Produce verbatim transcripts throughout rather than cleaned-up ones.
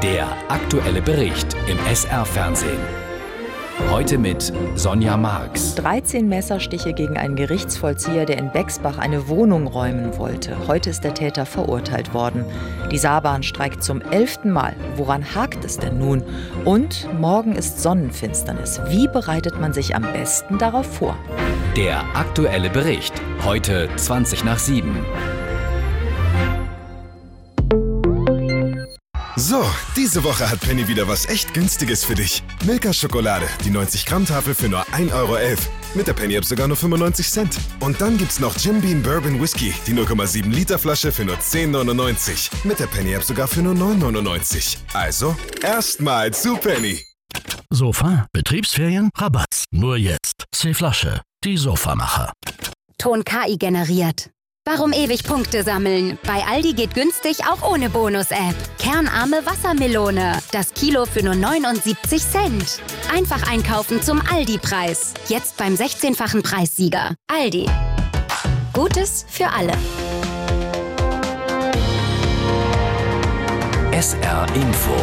Der aktuelle Bericht im S R-Fernsehen. Heute mit Sonja Marx. dreizehn Messerstiche gegen einen Gerichtsvollzieher, der in Bexbach eine Wohnung räumen wollte. Heute ist der Täter verurteilt worden. Die Saarbahn streikt zum elften Mal. Woran hakt es denn nun? Und morgen ist Sonnenfinsternis. Wie bereitet man sich am besten darauf vor? Der aktuelle Bericht. Heute zwanzig nach sieben. So, diese Woche hat Penny wieder was echt Günstiges für dich. Milka-Schokolade, die neunzig Gramm Tafel für nur ein Euro elf. Mit der Penny-App sogar nur fünfundneunzig Cent. Und dann gibt's noch Jim Beam Bourbon Whisky, die null Komma sieben Liter Flasche für nur zehn neunundneunzig. Mit der Penny-App sogar für nur neun neunundneunzig. Also, erstmal zu Penny. Sofa, Betriebsferien, Rabatt. Nur jetzt. C-Flasche, die Sofamacher. Ton K I generiert. Warum ewig Punkte sammeln? Bei Aldi geht günstig auch ohne Bonus-App. Kernarme Wassermelone. Das Kilo für nur neunundsiebzig Cent. Einfach einkaufen zum Aldi-Preis. Jetzt beim sechzehnfachen Preissieger. Aldi. Gutes für alle. S R Info.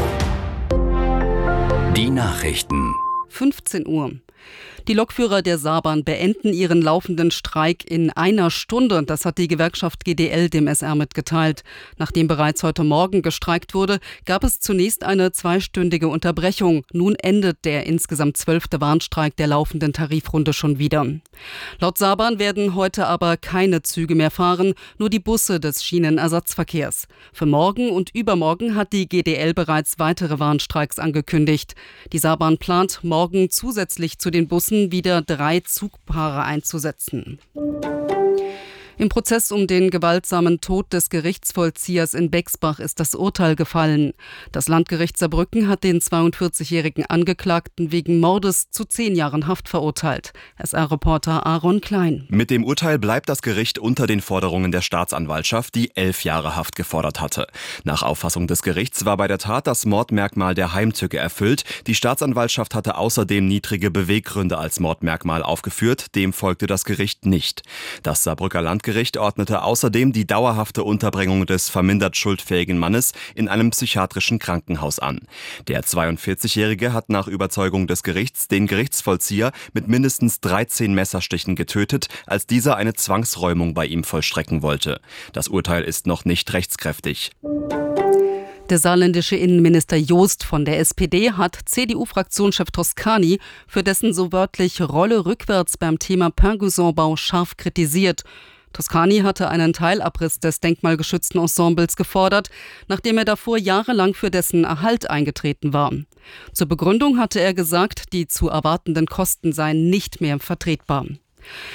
Die Nachrichten. fünfzehn Uhr. Die Lokführer der Saarbahn beenden ihren laufenden Streik in einer Stunde. Das hat die Gewerkschaft G D L dem S R mitgeteilt. Nachdem bereits heute Morgen gestreikt wurde, gab es zunächst eine zweistündige Unterbrechung. Nun endet der insgesamt zwölfte Warnstreik der laufenden Tarifrunde schon wieder. Laut Saarbahn werden heute aber keine Züge mehr fahren, nur die Busse des Schienenersatzverkehrs. Für morgen und übermorgen hat die G D L bereits weitere Warnstreiks angekündigt. Die Saarbahn plant, morgen zusätzlich zu den Bussen wieder drei Zugpaare einzusetzen. Im Prozess um den gewaltsamen Tod des Gerichtsvollziehers in Bexbach ist das Urteil gefallen. Das Landgericht Saarbrücken hat den zweiundvierzigjährigen Angeklagten wegen Mordes zu zehn Jahren Haft verurteilt. S R-Reporter Aaron Klein. Mit dem Urteil bleibt das Gericht unter den Forderungen der Staatsanwaltschaft, die elf Jahre Haft gefordert hatte. Nach Auffassung des Gerichts war bei der Tat das Mordmerkmal der Heimtücke erfüllt. Die Staatsanwaltschaft hatte außerdem niedrige Beweggründe als Mordmerkmal aufgeführt. Dem folgte das Gericht nicht. Das Saarbrücker Landgericht Gericht ordnete außerdem die dauerhafte Unterbringung des vermindert schuldfähigen Mannes in einem psychiatrischen Krankenhaus an. Der zweiundvierzigjährige hat nach Überzeugung des Gerichts den Gerichtsvollzieher mit mindestens dreizehn Messerstichen getötet, als dieser eine Zwangsräumung bei ihm vollstrecken wollte. Das Urteil ist noch nicht rechtskräftig. Der saarländische Innenminister Joost von der S P D hat C D U-Fraktionschef Toscani für dessen so wörtlich Rolle rückwärts beim Thema Pingüsson-Bau scharf kritisiert. Toscani hatte einen Teilabriss des denkmalgeschützten Ensembles gefordert, nachdem er davor jahrelang für dessen Erhalt eingetreten war. Zur Begründung hatte er gesagt, die zu erwartenden Kosten seien nicht mehr vertretbar.